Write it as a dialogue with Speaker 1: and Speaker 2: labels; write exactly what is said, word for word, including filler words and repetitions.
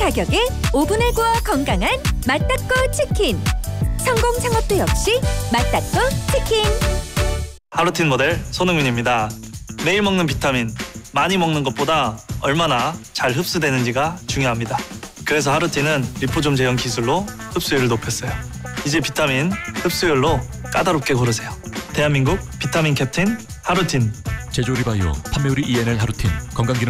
Speaker 1: 가격에 오븐에 구워 건강한 맛닦고 치킨. 성공 창업도 역시 맛닦고 치킨.
Speaker 2: 하루틴 모델 손흥민입니다. 매일 먹는 비타민, 많이 먹는 것보다 얼마나 잘 흡수되는지가 중요합니다. 그래서 하루틴은 리포좀 제형 기술로 흡수율을 높였어요. 이제 비타민 흡수율로 까다롭게 고르세요. 대한민국 비타민 캡틴 하루틴.
Speaker 3: 제조리 바이오, 판매율이 이엔엘 하루틴, 건강기능